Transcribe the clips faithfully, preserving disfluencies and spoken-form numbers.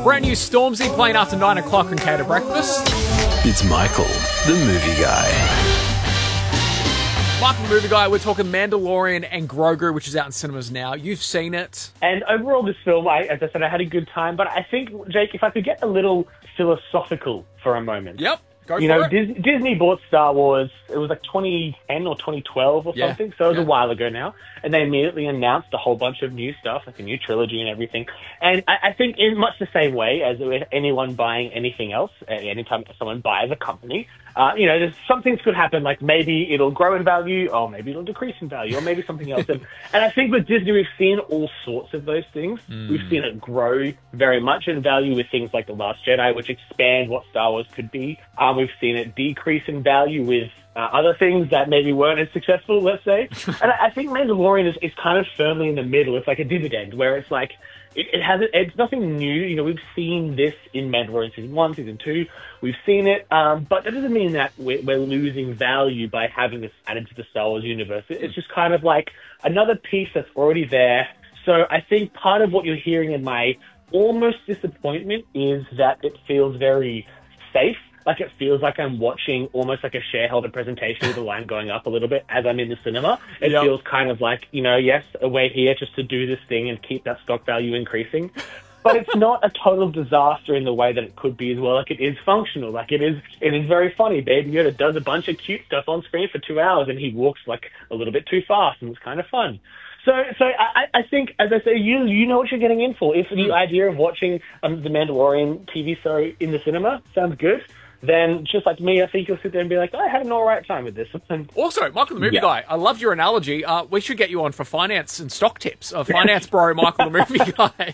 Brand new Stormzy playing after nine o'clock on Cater Breakfast. It's Michael, the movie guy. Michael, the movie guy, we're talking Mandalorian and Grogu, which is out in cinemas now. You've seen it. And overall, this film, I, as I said, I had a good time. But I think, Jake, if I could get a little philosophical for a moment. Yep. Go you for know, it. Dis- Disney bought Star Wars, it was like twenty ten or twenty twelve or Yeah, something, so it was yeah. a while ago now. And they immediately announced a whole bunch of new stuff, like a new trilogy and everything. And I, I think in much the same way as with anyone buying anything else, uh, anytime someone buys a company, uh, you know, there's, some things could happen, like maybe it'll grow in value, or maybe it'll decrease in value, or maybe something else. and, and I think with Disney, we've seen all sorts of those things. Mm. We've seen it grow very much in value with things like The Last Jedi, which expand what Star Wars could be. Um, we've seen it decrease in value with uh, other things that maybe weren't as successful, let's say. And I, I think Mandalorian is, is kind of firmly in the middle. It's like a dividend where it's like, it, it hasn't, it's nothing new. You know, we've seen this in Mandalorian season one, season two. We've seen it, um, but that doesn't mean that we're, we're losing value by having this added to the Star Wars universe. It, it's just kind of like another piece that's already there. So I think part of what you're hearing in my almost disappointment is that it feels very safe. Like it feels like I'm watching almost like a shareholder presentation with the line going up a little bit as I'm in the cinema. It Yep. feels kind of like, you know, yes, we're here just to do this thing and keep that stock value increasing. But it's not a total disaster in the way that it could be as well. Like it is functional. Like it is, it is very funny. Baby Yoda does a bunch of cute stuff on screen for two hours and he walks like a little bit too fast and it's kind of fun. So, so I, I think, as I say, you you know what you're getting in for. If the idea of watching um, the Mandalorian T V show in the cinema sounds good, then just like me, I think you'll sit there and be like, I had an all right time with this. And Also, Michael, the movie Yeah. guy, I loved your analogy. Uh, we should get you on for finance and stock tips. Uh, finance bro, Michael, the movie guy.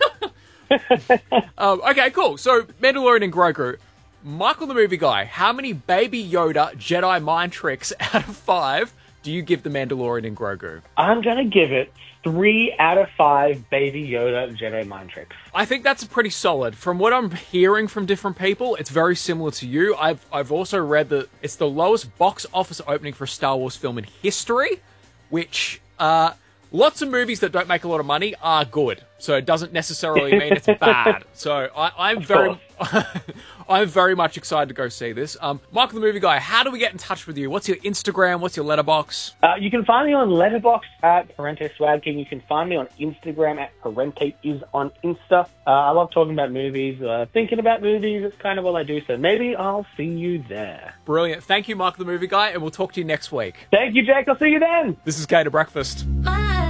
um, okay, cool. So, Mandalorian and Grogu. Michael, the movie guy, how many Baby Yoda Jedi mind tricks out of five do you give the Mandalorian and Grogu? I'm going to give it three out of five Baby Yoda Jedi mind tricks. I think that's pretty solid. From what I'm hearing from different people, it's very similar to you. I've I've also read that it's the lowest box office opening for a Star Wars film in history, which uh, lots of movies that don't make a lot of money are good. So it doesn't necessarily mean it's bad. So I, I'm very I'm very much excited to go see this. Um, Michael, the movie guy, how do we get in touch with you? What's your Instagram? What's your letterbox? Uh, you can find me on Letterboxd at Parente Swag King. You can find me on Instagram at Parente is on Insta. Uh, I love talking about movies, uh, thinking about movies. It's kind of all I do. So maybe I'll see you there. Brilliant. Thank you, Michael, the movie guy, and we'll talk to you next week. Thank you, Jake. I'll see you then. This is Gator Breakfast. My